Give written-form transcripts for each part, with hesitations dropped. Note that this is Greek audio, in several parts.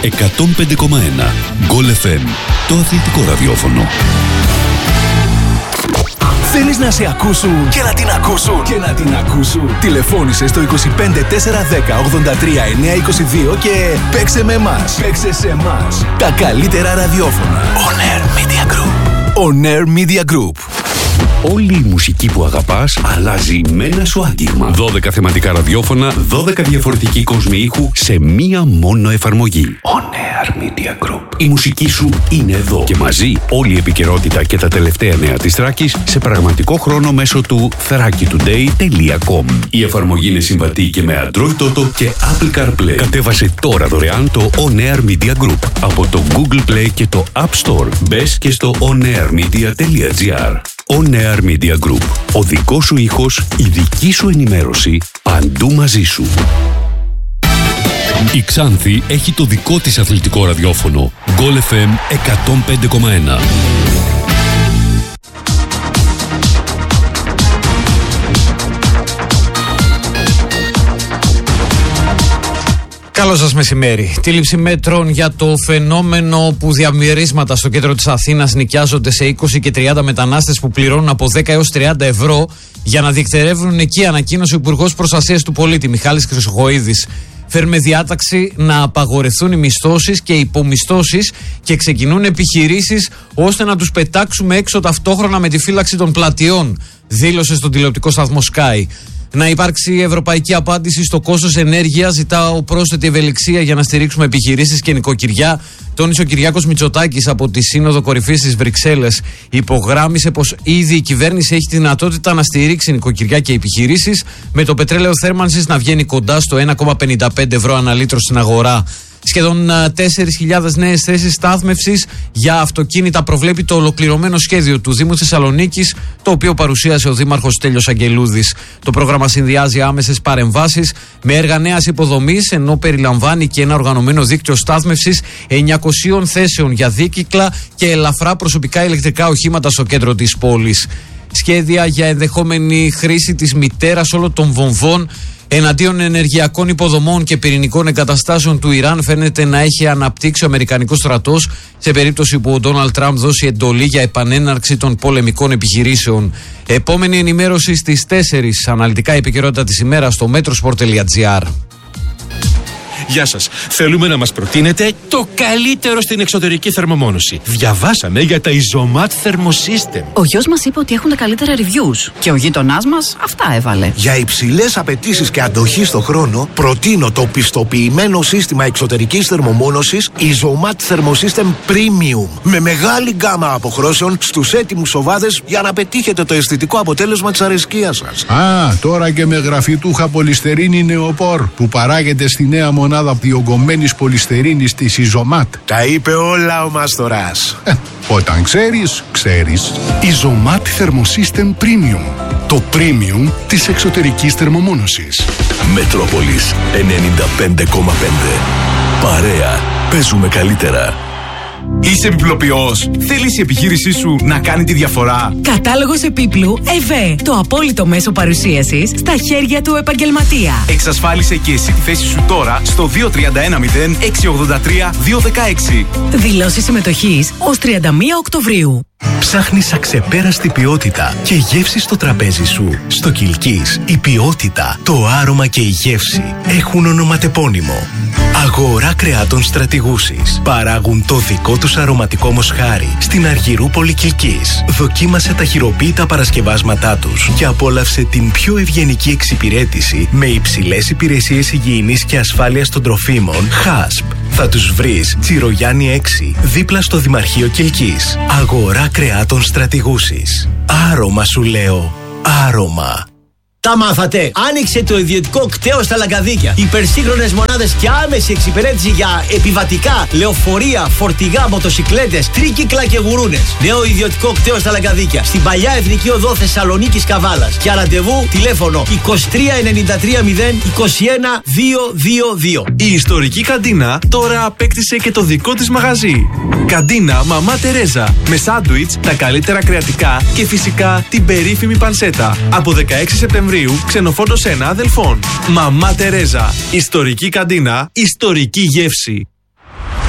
105,1 Γκολ FM, το αθλητικό ραδιόφωνο. Θέλεις να σε ακούσουν και να την ακούσουν και να την ακούσουν? Τηλεφώνησε στο 25 410 83 922 και παίξε με εμάς. Παίξε σε εμάς. Τα καλύτερα ραδιόφωνα. On Air Media Group. On Air Media Group. Όλη η μουσική που αγαπάς αλλάζει με ένα σου άγγιγμα. 12 θεματικά ραδιόφωνα, 12 διαφορετικοί κόσμοι ήχου σε μία μόνο εφαρμογή. On Air Media Group. Η μουσική σου είναι εδώ και μαζί όλη η επικαιρότητα και τα τελευταία νέα της Θράκης σε πραγματικό χρόνο μέσω του thrakitoday.com. Η εφαρμογή είναι συμβατή και με Android Auto και Apple CarPlay. Κατέβασε τώρα δωρεάν το On Air Media Group από το Google Play και το App Store. Μπες και στο onairmedia.gr. On Air Media Group. Ο δικός σου ήχος, η δική σου ενημέρωση, παντού μαζί σου. Η Ξάνθη έχει το δικό της αθλητικό ραδιόφωνο. Γκολ FM 105,1. Καλό σας μεσημέρι. Τη λήψη μέτρων για το φαινόμενο που διαμερίσματα στο κέντρο της Αθήνας νοικιάζονται σε 20 και 30 μετανάστες που πληρώνουν από 10 έως 30 ευρώ για να διεκτερεύουν εκεί, ανακοίνωσε ο Υπουργός Προστασίας του Πολίτη Μιχάλης Χρυσοχοΐδης. Φέρνουμε διάταξη να απαγορευτούν οι μισθώσεις και οι υπομισθώσεις και ξεκινούν επιχειρήσεις ώστε να τους πετάξουμε έξω ταυτόχρονα με τη φύλαξη των πλατιών, δήλωσε στον τηλεοπτικό σταθμό Sky. Να υπάρξει ευρωπαϊκή απάντηση στο κόστος ενέργειας, ζητάω πρόσθετη ευελιξία για να στηρίξουμε επιχειρήσεις και νοικοκυριά, τόνισε ο Κυριάκος Μητσοτάκης από τη Σύνοδο Κορυφής στις Βρυξέλλες. Υπογράμμισε πως ήδη η κυβέρνηση έχει τη δυνατότητα να στηρίξει νοικοκυριά και επιχειρήσεις, με το πετρέλαιο θέρμανσης να βγαίνει κοντά στο 1,55 ευρώ ανά λίτρο στην αγορά. Σχεδόν 4.000 νέες θέσεις στάθμευσης για αυτοκίνητα προβλέπει το ολοκληρωμένο σχέδιο του Δήμου Θεσσαλονίκης, το οποίο παρουσίασε ο Δήμαρχος Στέλιος Αγγελούδης. Το πρόγραμμα συνδυάζει άμεσες παρεμβάσεις με έργα νέας υποδομής, ενώ περιλαμβάνει και ένα οργανωμένο δίκτυο στάθμευσης 900 θέσεων για δίκυκλα και ελαφρά προσωπικά ηλεκτρικά οχήματα στο κέντρο της πόλης. Σχέδια για ενδεχόμενη χρήση της μητέρας όλων των βομβών εναντίον ενεργειακών υποδομών και πυρηνικών εγκαταστάσεων του Ιράν φαίνεται να έχει αναπτύξει ο Αμερικανικός στρατός σε περίπτωση που ο Ντόναλντ Τραμπ δώσει εντολή για επανέναρξη των πολεμικών επιχειρήσεων. Επόμενη ενημέρωση στις 4. Αναλυτικά επικαιρότητα της ημέρας στο metrosport.gr. Γεια σας. Θέλουμε να μας προτείνετε το καλύτερο στην εξωτερική θερμομόνωση. Διαβάσαμε για τα Isomat Thermosystem. Ο γιος μας είπε ότι έχουν τα καλύτερα reviews και ο γείτονάς μας αυτά έβαλε. Για υψηλές απαιτήσεις και αντοχή στο χρόνο, προτείνω το πιστοποιημένο σύστημα εξωτερικής θερμομόνωσης Isomat Thermosystem Premium. Με μεγάλη γκάμα αποχρώσεων στους έτοιμους οβάδες για να πετύχετε το αισθητικό αποτέλεσμα της αρεσκίας σας. Α, τώρα και με γραφιτούχα πολυστερίνη νεοπόρ που παράγεται στη νέα μονάδα διογκωμένης πολυστερίνης της Isomat. Τα είπε όλα ο Μάστορας. Όταν ξέρεις, ξέρεις. Isomat Thermosystem Premium. Το premium της εξωτερικής θερμομόνωσης. Μετρόπολης 95,5. Παρέα. Παίζουμε καλύτερα. Είσαι επιπλοποιός. Θέλεις η επιχείρησή σου να κάνει τη διαφορά? Κατάλογος επίπλου ΕΒΕ. Το απόλυτο μέσο παρουσίασης στα χέρια του επαγγελματία. Εξασφάλισε και εσύ τη θέση σου τώρα στο 2310 683 216. Δηλώσεις συμμετοχής ως 31 Οκτωβρίου. Ψάχνεις αξεπέραστη ποιότητα και γεύση στο τραπέζι σου. Στο Κιλκής η ποιότητα, το άρωμα και η γεύση έχουν ονοματεπώνυμο. Αγορά κρεάτων Στρατηγούσης. Παράγουν το δικό τους αρωματικό μοσχάρι στην Αργυρούπολη Κιλκής. Δοκίμασε τα χειροποίητα παρασκευάσματά τους και απόλαυσε την πιο ευγενική εξυπηρέτηση με υψηλές υπηρεσίες υγιεινής και ασφάλειας των τροφίμων HASP. Θα τους βρεις Τσιρογιάννη 6, δίπλα στο Δημαρχείο Κιλκής. Αγορά κρεάτων Στρατηγούσης. Άρωμα σου λέω. Άρωμα. Τα μάθατε! Άνοιξε το ιδιωτικό κτέο στα Λαγκαδίκια. Υπερσύγχρονες μονάδες και άμεση εξυπηρέτηση για επιβατικά, λεωφορεία, φορτηγά, μοτοσικλέτες, τρίκυκλα και γουρούνες. Νέο ιδιωτικό κτέο στα Λαγκαδίκια. Στην παλιά Εθνική Οδό Θεσσαλονίκης Καβάλας. Για ραντεβού τηλέφωνο 23 93 0 21 222. Η ιστορική καντίνα τώρα απέκτησε και το δικό της μαγαζί. Καντίνα Μαμά Τερέζα. Με σάντουιτς, τα καλύτερα κρεατικά και φυσικά την περίφημη πανσέτα. Από 16 Σεπτεμβρίου, Ξενοφόντος 1 Αδελφών. Μαμά Τερέζα. Ιστορική καντίνα, ιστορική γεύση.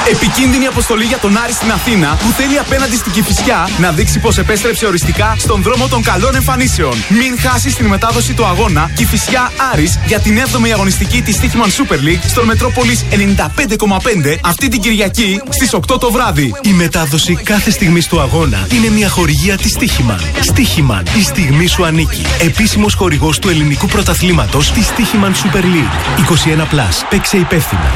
Επικίνδυνη αποστολή για τον Άρη στην Αθήνα που θέλει απέναντι στην Κηφισιά να δείξει πως επέστρεψε οριστικά στον δρόμο των καλών εμφανίσεων. Μην χάσει την μετάδοση του αγώνα Κηφισιά Άρης για την 7η αγωνιστική της Στίχημαν Super League στον Μετρόπολης 95,5 αυτή την Κυριακή στις 8 το βράδυ. Η μετάδοση κάθε στιγμής του αγώνα είναι μια χορηγία της Στίχημαν. Στίχημαν, η στιγμή σου ανήκει. Επίσημος χορηγός του ελληνικού πρωταθλήματος της Στίχημαν Super League. 21+. Παίξε υπεύθυνα.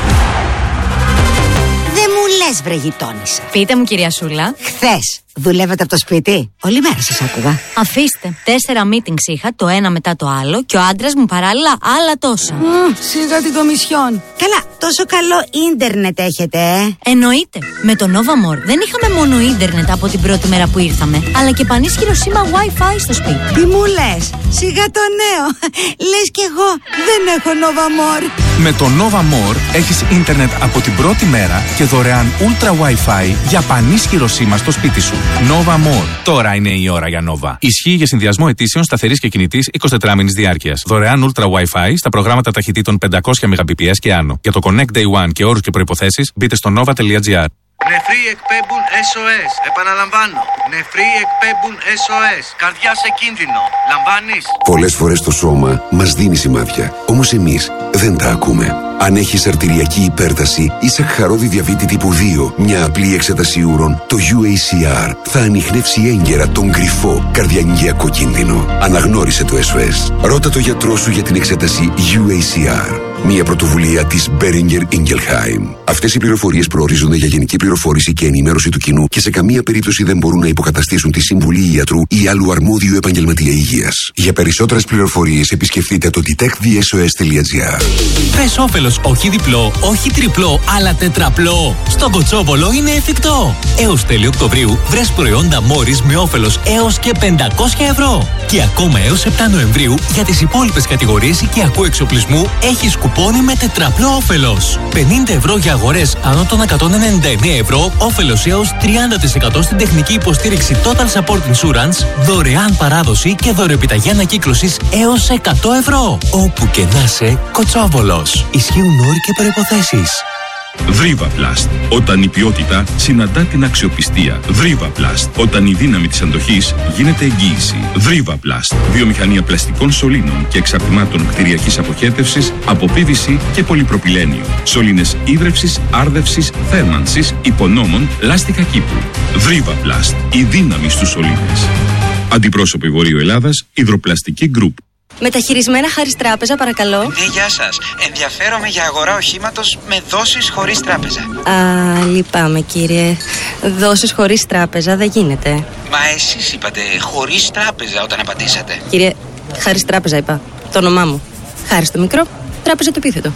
Δεν μου λες, βρε γειτόνισσα. Πείτε μου, κυρία Σούλα. Χθες δουλεύετε από το σπίτι? Όλη μέρα σας άκουγα. Αφήστε. 4 meetings είχα, το ένα μετά το άλλο, και ο άντρας μου παράλληλα άλλα τόσα. Σιγά την κομισιόν. Καλά, τόσο καλό ίντερνετ έχετε, Εννοείται. Με το Nova More δεν είχαμε μόνο ίντερνετ από την πρώτη μέρα που ήρθαμε, αλλά και πανίσχυρο σήμα Wi-Fi στο σπίτι. Τι μου λες? Σιγά το νέο. Λες κι εγώ δεν έχω Nova More. Με το Nova More έχεις ίντερνετ από την πρώτη μέρα και δωρεάν Ultra Wi-Fi για πανίσχυρο σήμα στο σπίτι σου. Nova More. Τώρα είναι η ώρα για Nova. Ισχύει για συνδυασμό ετήσεων σταθερής και κινητής 24 μήνης διάρκειας. Δωρεάν Ultra Wi-Fi στα προγράμματα ταχυτήτων 500 Mbps και άνω. Για το Connect Day One και όρους και προϋποθέσεις μπείτε στο nova.gr. Νεφροί εκπέμπουν SOS. Επαναλαμβάνω. Νεφροί εκπέμπουν SOS. Καρδιά σε κίνδυνο. Λαμβάνεις? Πολλές φορές το σώμα μας δίνει σημάδια. Όμως εμείς δεν τα ακούμε. Αν έχεις αρτηριακή υπέρταση ή σακχαρώδη διαβήτη τύπου 2, μια απλή εξέταση ούρων, το UACR θα ανιχνεύσει έγκαιρα τον κρυφό καρδιαγγειακό κίνδυνο. Αναγνώρισε το SOS. Ρώτα το γιατρό σου για την εξέταση UACR. Μια πρωτοβουλία της Boehringer Ingelheim. Αυτές οι πληροφορίες προορίζονται για γενική πληροφόρηση και ενημέρωση του κοινού και σε καμία περίπτωση δεν μπορούν να υποκαταστήσουν τη συμβουλή ιατρού ή άλλου αρμόδιου επαγγελματία υγείας. Για περισσότερες πληροφορίες επισκεφτείτε το detectthesos.gr. Πες όφελος όχι διπλό, όχι τριπλό, αλλά τετραπλό. Στον Κοτσόβολο είναι εφικτό. Έως τέλη Οκτωβρίου βρες προϊόντα Μόρις με όφελος έως και 500 ευρώ. Και ακόμα έως 7 Νοεμβρίου για τις υπόλοιπες κατηγορίες οικιακού εξοπλισμού έχεις κουπόνι με τετραπλό όφελος. 50 ευρώ για αγορές άνω των 199 ευρώ, όφελος έως 30% στην τεχνική υποστήριξη Total Support Insurance, δωρεάν παράδοση και δωρεοπιταγή ανακύκλωσης έως 100 ευρώ. Όπου και να είσαι, Κοτσόβολος. Ισχύουν όροι και προϋποθέσεις. Vrivaplast. Όταν η ποιότητα συναντά την αξιοπιστία. Vrivaplast. Όταν η δύναμη της αντοχής γίνεται εγγύηση. Vrivaplast. Βιομηχανία πλαστικών σωλήνων και εξαρτημάτων κτηριακής αποχέτευσης από PVC και πολυπροπυλένιο. Σωλήνες ίδρευσης, άρδευσης, θέρμανσης, υπονόμων, λάστιχα κήπου. Vrivaplast. Η δύναμη στους σωλήνες. Αντιπρόσωποι Βορείου Ελλάδας, Υδροπλαστική Group. Μεταχειρισμένα Χάρις Τράπεζα, παρακαλώ. Ναι, γεια σας. Ενδιαφέρομαι για αγορά οχήματος με δόσεις χωρίς τράπεζα. Λυπάμαι, κύριε. Δόσεις χωρίς τράπεζα δεν γίνεται. Μα εσείς είπατε χωρίς τράπεζα όταν απαντήσατε. Κύριε, Χάρις Τράπεζα είπα. Το όνομά μου. Χάρις το μικρό, τράπεζα το επίθετο.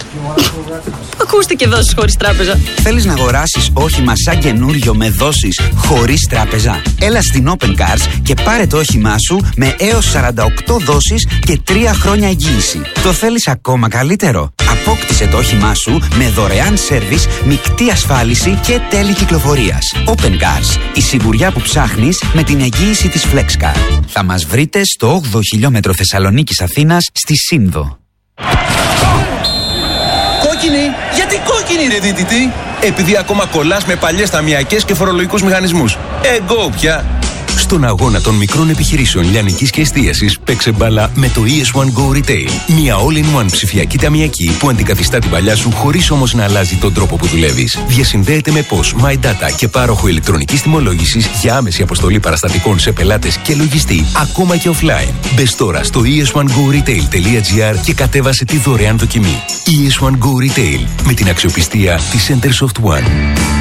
Ακούστηκε δόσεις χωρίς τράπεζα. Θέλεις να αγοράσεις όχημα σαν καινούριο με δόσεις χωρίς τράπεζα? Έλα στην Open Cars και πάρε το όχημά σου με έως 48 δόσεις και 3 χρόνια εγγύηση. Το θέλεις ακόμα καλύτερο? Απόκτησε το όχημά σου με δωρεάν σέρβις, μεικτή ασφάλιση και τέλη κυκλοφορίας. Open Cars, η σιγουριά που ψάχνεις με την εγγύηση της FlexCar. Θα μας βρείτε στο 8ο χιλιόμετρο Θεσσαλονίκης Αθήνας στη Σύνδο. Κόκκινη! Γιατί κόκκινη, ρε δίτητη? Επειδή ακόμα κολλάς με παλιές ταμιακές και φορολογικούς μηχανισμούς. Εγώ πια! Στον αγώνα των μικρών επιχειρήσεων λιανικής και εστίασης παίξε μπάλα με το ES1 Go Retail. Μια all-in-one ψηφιακή ταμιακή που αντικαθιστά την παλιά σου χωρίς όμως να αλλάζει τον τρόπο που δουλεύεις. Διασυνδέεται με POS, My Data και πάροχο ηλεκτρονικής τιμολόγησης για άμεση αποστολή παραστατικών σε πελάτες και λογιστή, ακόμα και offline. Μπες τώρα στο es1goretail.gr και κατέβασε τη δωρεάν δοκιμή. ES1 Go Retail με την αξιοπιστία της Centersoft One.